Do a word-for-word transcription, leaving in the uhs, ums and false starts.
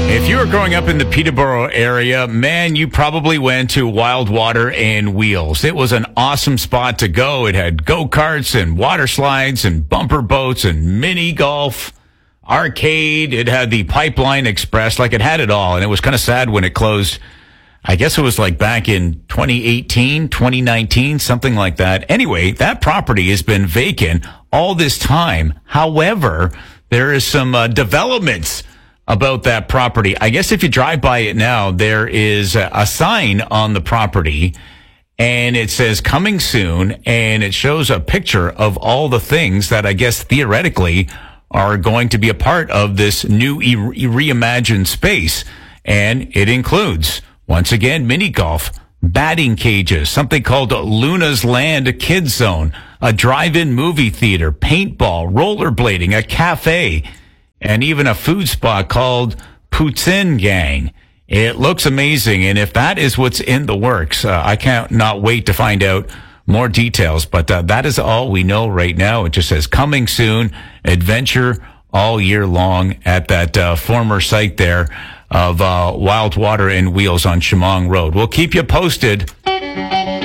If you were growing up in the Peterborough area, man, you probably went to Wild Water and Wheels. It was an awesome spot to go. It had go-karts and water slides and bumper boats and mini golf, arcade. It had the Pipeline Express, like it had it all. And it was kind of sad when it closed. I guess it was like back in twenty eighteen, twenty nineteen, something like that. Anyway, that property has been vacant all this time. However, there is some uh, developments about that property. I guess if you drive by it now, there is a, a sign on the property and it says coming soon, and it shows a picture of all the things that I guess theoretically are going to be a part of this new e- reimagined space. And it includes, once again, mini golf, batting cages, something called Luna's Land Kids Zone, a drive-in movie theater, paintball, rollerblading, a cafe, and even a food spot called Poutine Gang. It looks amazing, and if that is what's in the works, uh, I can't not wait to find out more details. But uh, that is all we know right now. It just says coming soon, adventure all year long at that uh, former site there of uh, Wild Water and Wheels on Chemong Road. We'll keep you posted.